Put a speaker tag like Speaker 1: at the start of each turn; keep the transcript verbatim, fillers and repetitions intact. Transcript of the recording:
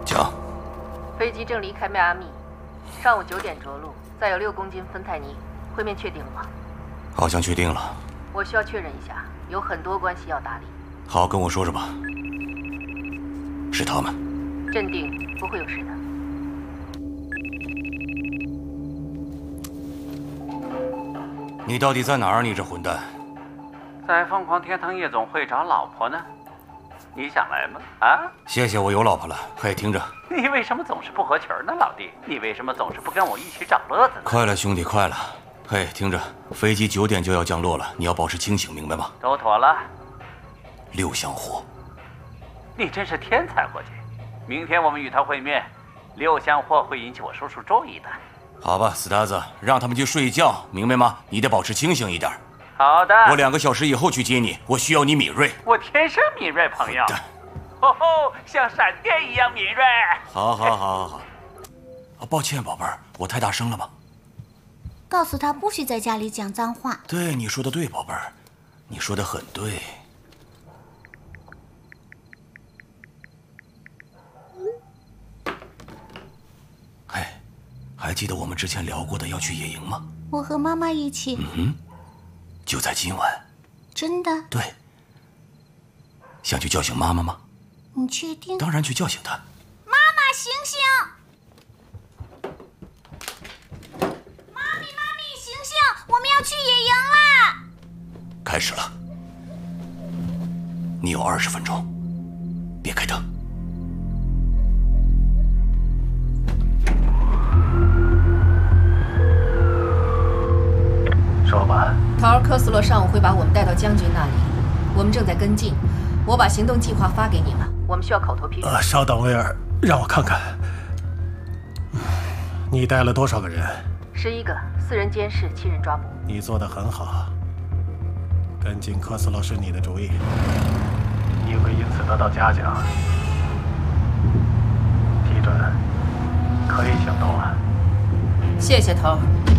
Speaker 1: 讲。
Speaker 2: 飞机正离开迈阿密，上午九点着陆，再有六公斤芬太尼。会面确定了吗？
Speaker 1: 好像确定了。
Speaker 2: 我需要确认一下，有很多关系要打理。
Speaker 1: 好，跟我说说吧。是他们。
Speaker 2: 镇定，不会有事的。
Speaker 1: 你到底在哪儿？你这混蛋！
Speaker 3: 在凤凰天堂夜总会找老婆呢。你想来吗？啊？
Speaker 1: 谢谢，我有老婆了。嘿，听着。
Speaker 3: 你为什么总是不合群呢，老弟？你为什么总是不跟我一起找乐子呢？
Speaker 1: 快了，兄弟，快了。嘿，听着，飞机九点就要降落了，你要保持清醒，明白吗？
Speaker 3: 都妥了。
Speaker 1: 六香货，
Speaker 3: 你真是天才，伙计。明天我们与他会面，六香货会引起我叔叔注意的。
Speaker 1: 好吧，死呆子，让他们去睡觉，明白吗？你得保持清醒一点。
Speaker 3: 好的。
Speaker 1: 我两个小时以后去接你，我需要你敏锐。
Speaker 3: 我天生敏锐，朋友。哦吼，像闪电一样敏锐。
Speaker 1: 好，好，好，好，好。啊，抱歉，宝贝儿，我太大声了吗？
Speaker 4: 告诉他不许在家里讲脏话。
Speaker 1: 对，你说的对，宝贝儿，你说的很对。哎，还记得我们之前聊过的要去野营吗？
Speaker 4: 我和妈妈一起。
Speaker 1: 嗯哼，就在今晚。
Speaker 4: 真的？
Speaker 1: 对。想去叫醒妈妈吗？
Speaker 4: 你确定？
Speaker 1: 当然去叫醒她。
Speaker 4: 妈妈，醒醒！妈咪，妈咪，醒醒！我们要去野营啦！
Speaker 1: 开始了。你有二十分钟，别开灯。
Speaker 3: 说吧。
Speaker 2: 陶尔科斯洛上午会把我们带到将军那里，我们正在跟进。我把行动计划发给你了，我们需要口头批准。
Speaker 5: 呃，稍等，威尔，让我看看。你带了多少个人？
Speaker 2: 十一个，四人监视，七人抓捕。
Speaker 5: 你做得很好。跟进科斯洛是你的主意，你会因此得到嘉奖。批准，可以行动了。
Speaker 2: 谢谢头儿。